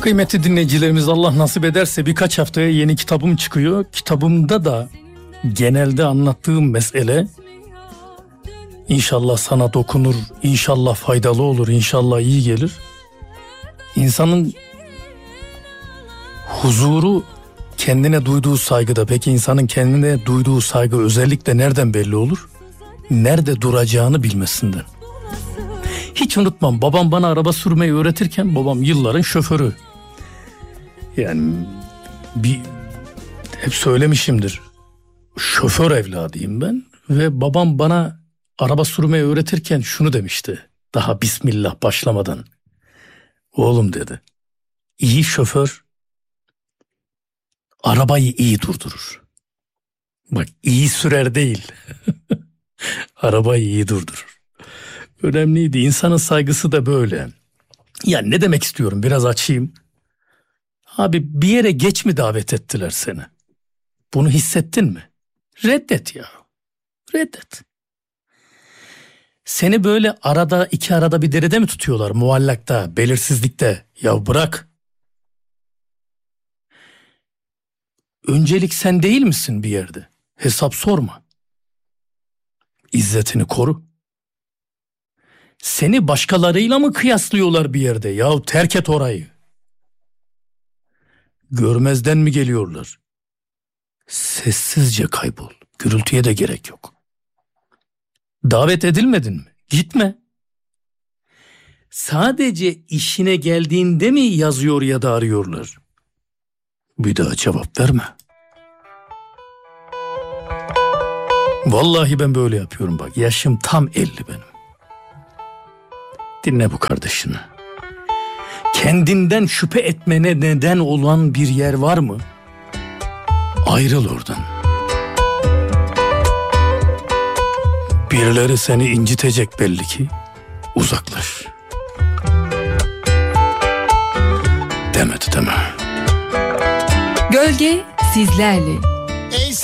Kıymetli dinleyicilerimiz, Allah nasip ederse birkaç haftaya yeni kitabım çıkıyor. Kitabımda da genelde anlattığım mesele inşallah sana dokunur, inşallah faydalı olur, inşallah iyi gelir. İnsanın huzuru kendine duyduğu saygıda. Peki insanın kendine duyduğu saygı özellikle nereden belli olur? Nerede duracağını bilmesinden. Hiç unutmam, babam bana araba sürmeyi öğretirken, babam yılların şoförü. Yani hep söylemişimdir, şoför evladıyım ben ve babam bana araba sürmeyi öğretirken şunu demişti, daha bismillah başlamadan. Oğlum dedi, iyi şoför arabayı iyi durdurur. Bak, iyi sürer değil, arabayı iyi durdurur. Önemliydi. İnsanın saygısı da böyle. Yani ne demek istiyorum, biraz açayım. Abi, bir yere geç mi davet ettiler seni? Bunu hissettin mi? Reddet ya. Reddet. Seni böyle iki arada bir derede mi tutuyorlar? Muallakta, belirsizlikte. Ya bırak. Öncelik sen değil misin bir yerde? Hesap sorma. İzzetini koru. Seni başkalarıyla mı kıyaslıyorlar bir yerde? Yahu terk et orayı. Görmezden mi geliyorlar? Sessizce kaybol. Gürültüye de gerek yok. Davet edilmedin mi? Gitme. Sadece işine geldiğinde mi yazıyor ya da arıyorlar? Bir daha cevap verme. Vallahi ben böyle yapıyorum bak. Yaşım tam 50 benim. Dinle bu kardeşini. Kendinden şüphe etmene neden olan bir yer var mı? Ayrıl oradan. Birileri seni incitecek belli ki. Uzaklaş. Demedi deme. Gölge sizlerle.